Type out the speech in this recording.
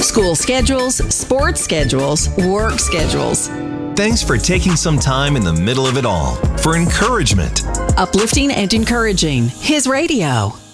School schedules, sports schedules, work schedules. Thanks for taking some time in the middle of it all for encouragement. Uplifting and encouraging. His radio.